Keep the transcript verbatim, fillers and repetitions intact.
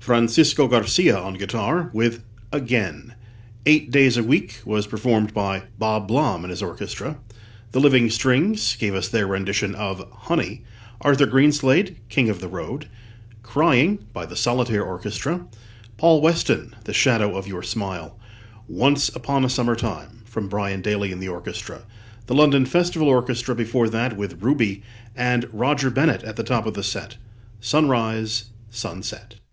Francisco Garcia on guitar with Again. Eight Days a Week was performed by Bob Blom and his orchestra. The Living Strings gave us their rendition of Honey. Arthur Greenslade, King of the Road. Crying by the Solitaire Orchestra. Paul Weston, The Shadow of Your Smile. Once Upon a Summer Time from Brian Daly and the orchestra. The London Festival Orchestra before that with Ruby, and Roger Bennett at the top of the set. Sunrise, Sunset.